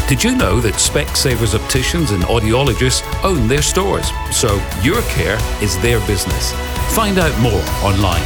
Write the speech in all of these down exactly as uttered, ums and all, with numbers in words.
Did you know that Specsavers opticians and audiologists own their stores? So your care is their business. Find out more online.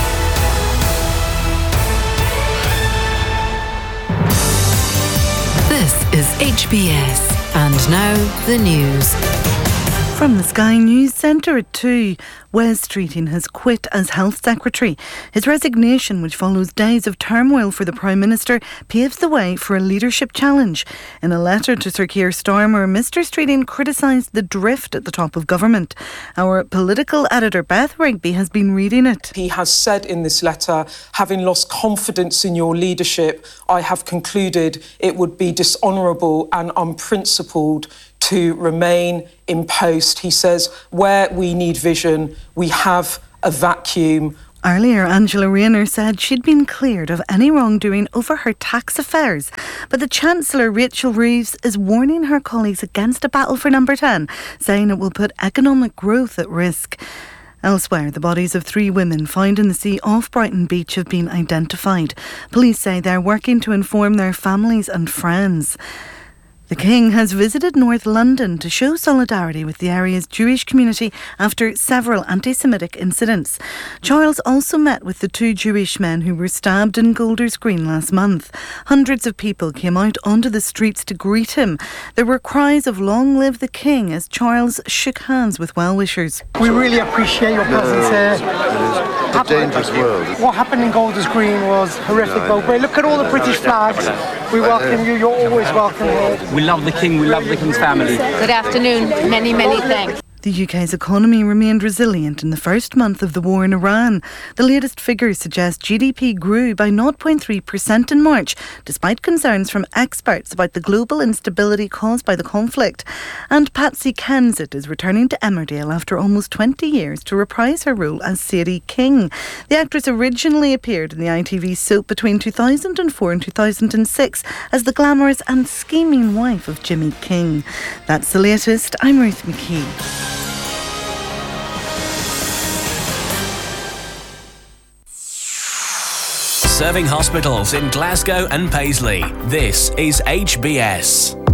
This is H B S, and now the news. From the Sky News Centre at two, Wes Streeting has quit as Health Secretary. His resignation, which follows days of turmoil for the Prime Minister, paves the way for a leadership challenge. In a letter to Sir Keir Starmer, Mr Streeting criticised the drift at the top of government. Our political editor Beth Rigby has been reading it. He has said in this letter, having lost confidence in your leadership, I have concluded it would be dishonourable and unprincipled to remain in post. He says, where we need vision, we have a vacuum. Earlier, Angela Rayner said she'd been cleared of any wrongdoing over her tax affairs. But the Chancellor, Rachel Reeves, is warning her colleagues against a battle for number ten, saying it will put economic growth at risk. Elsewhere, the bodies of three women found in the sea off Brighton Beach have been identified. Police say they're working to inform their families and friends. The King has visited North London to show solidarity with the area's Jewish community after several anti-Semitic incidents. Charles also met with the two Jewish men who were stabbed in Golders Green last month. Hundreds of people came out onto the streets to greet him. There were cries of "Long live the King" as Charles shook hands with well-wishers. We really appreciate your presence here. It's a dangerous world. What happened in Golders Green was horrific, but great. Look at all the British flags. We welcome you. You're always welcome here. We love the King, we love the King's family. Good afternoon. Many, many thanks. The U K's economy remained resilient in the first month of the war in Iran. The latest figures suggest G D P grew by zero point three percent in March, despite concerns from experts about the global instability caused by the conflict. And Patsy Kensit is returning to Emmerdale after almost twenty years to reprise her role as Sadie King. The actress originally appeared in the I T V soap between two thousand four and two thousand six as the glamorous and scheming wife of Jimmy King. That's the latest. I'm Ruth McKee. Serving hospitals in Glasgow and Paisley. This is H B S.